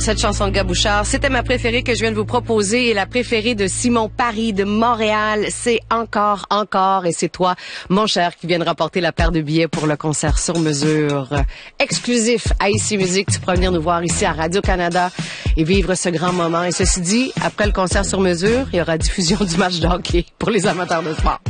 Cette chanson de Gabouchard, c'était ma préférée que je viens de vous proposer et la préférée de Simon Paris de Montréal. C'est encore, et c'est toi, mon cher, qui viens de remporter la paire de billets pour le concert sur mesure exclusif à Ici Musique. Tu pourras venir nous voir ici à Radio-Canada et vivre ce grand moment. Et ceci dit, après le concert sur mesure, il y aura diffusion du match de hockey pour les amateurs de sport.